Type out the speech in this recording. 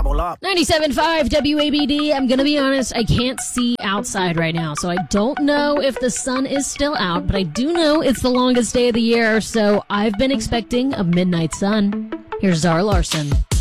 double up. 97.5 WABD. I'm going to be honest, I can't see outside right now, so I don't know if the sun is still out, but I do know it's the longest day of the year, so I've been expecting a midnight sun. Here's Zara Larson.